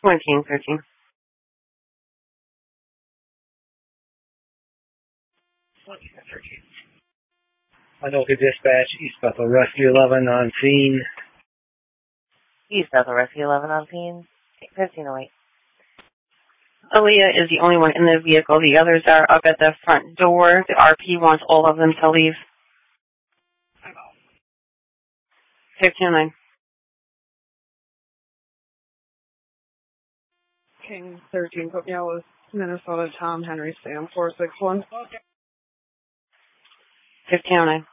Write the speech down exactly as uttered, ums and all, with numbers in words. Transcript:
One King thirteen. Anoka Dispatch, East Bethel Rescue eleven on scene. East Bethel Rescue eleven on scene. fifteen oh eight. Aaliyah is the only one in the vehicle. The others are up at the front door. The R P wants all of them to leave. fifteen oh nine. King thirteen, put me out with Minnesota Tom Henry Sam four six one. fifteen oh nine.